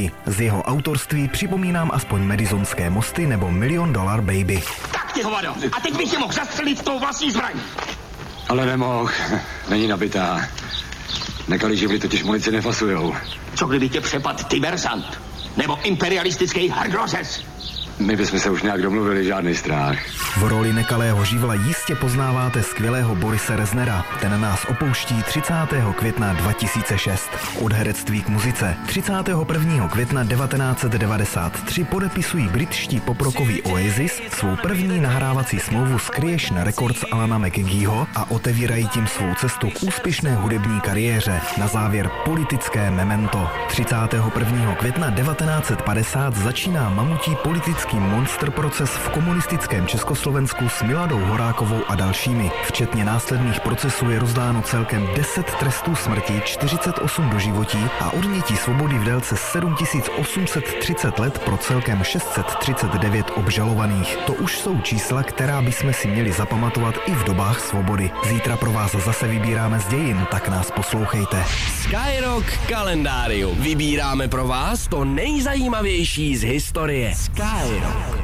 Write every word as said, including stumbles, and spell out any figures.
Loni. Z jeho autorství připomínám aspoň Madisonské mosty nebo Million Dollar Baby. Tak ty hovado, a teď bych tě mohl zastřelit tou vlastní zbraní. Ale nemohl, není nabitá. Nekalí živly totiž munici nefasujou. Co kdyby tě přepad diverzant? Nebo imperialistický Hargroses? My bychom se už nějak domluvili, žádný strach. V roli nekalého živla jistě poznáváte skvělého Borise Reznera. Ten nás opouští třicátého května dva tisíce šest. Od herectví k muzice. třicátého prvního května devatenáct set devadesát tři podepisují britští poprockoví Oasis svou první nahrávací smlouvu s Creation Records Alana McGeeho a otevírají tím svou cestu k úspěšné hudební kariéře. Na závěr politické memento. třicátého prvního května devatenáct set padesát začíná mamutí politický monster proces v komunistickém Československu s Miladou Horákovou a dalšími. Včetně následných procesů je rozdáno celkem deset trestů smrti, čtyřicet osm doživotí a odnětí svobody v délce sedm tisíc osm set třicet let pro celkem šest set třicet devět obžalovaných. To už jsou čísla, která bychom si měli zapamatovat i v dobách svobody. Zítra pro vás zase vybíráme z dějin, tak nás poslouchejte. Skyrock kalendárium. Vybíráme pro vás to nejzajímavější z historie. Skyrock.